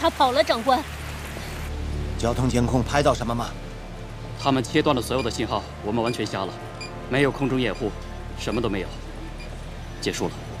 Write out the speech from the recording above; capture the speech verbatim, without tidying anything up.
他跑了，长官。 交通监控拍到什么吗？ 他们切断了所有的信号，我们完全瞎了，没有空中掩护，什么都没有，结束了。